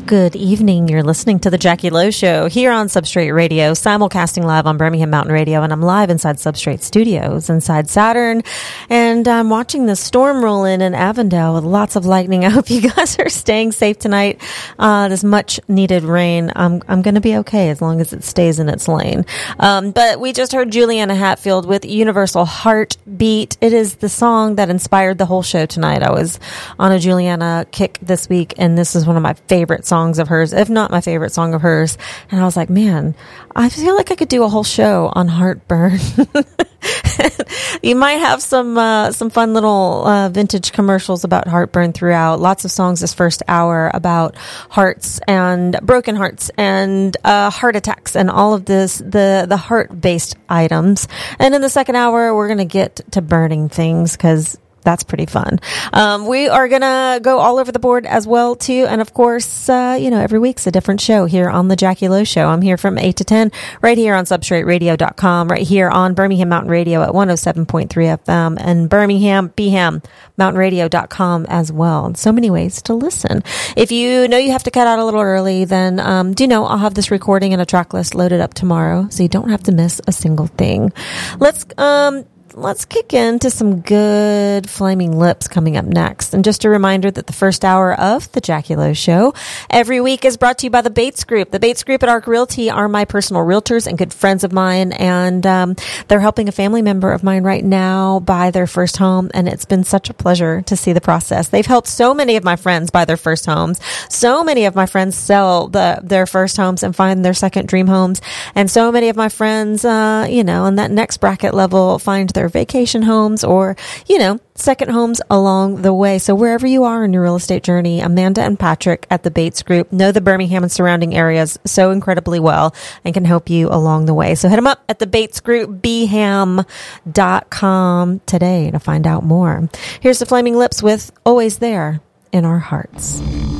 Good evening. You're listening to the Jackie Lowe Show here on Substrate Radio, simulcasting live on Birmingham Mountain Radio, and I'm live inside Substrate Studios, inside Saturn, and I'm watching the storm roll in Avondale with lots of lightning. I hope you guys are staying safe tonight. This much needed rain. I'm going to be okay as long as it stays in its lane. But we just heard Juliana Hatfield with Universal Heartbeat. It is the song that inspired the whole show tonight. I was on a Juliana kick this week, and this is one of my favorite songs of hers, if not my favorite song of hers. And I was like, man, I feel like I could do a whole show on heartburn. You might have some fun little vintage commercials about heartburn throughout. Lots of songs this first hour about hearts and broken hearts and heart attacks and all of this, the heart-based items. And in the second hour, we're going to get to burning things because that's pretty fun. We are going to go all over the board as well, too. And of course, every week's a different show here on the Jackie Lowe Show. I'm here from 8 to 10 right here on substrateradio.com, right here on Birmingham Mountain Radio at 107.3 FM and Birmingham, mountainradio.com as well. And so many ways to listen. If you know you have to cut out a little early, then do you know I'll have this recording and a track list loaded up tomorrow, so you don't have to miss a single thing. Let's kick into some good Flaming Lips coming up next. And just a reminder that the first hour of the Jackie Lowe Show every week is brought to you by the Bates Group. The Bates Group at Arc Realty are my personal realtors and good friends of mine. And they're helping a family member of mine right now buy their first home. And it's been such a pleasure to see the process. They've helped so many of my friends buy their first homes. So many of my friends sell their first homes and find their second dream homes. And so many of my friends, in that next bracket level, find their vacation homes or, second homes along the way. So wherever you are in your real estate journey, Amanda and Patrick at the Bates Group know the Birmingham and surrounding areas so incredibly well and can help you along the way. So hit them up at the Bates Group, bham.com today to find out more. Here's the Flaming Lips with Always There in Our Hearts.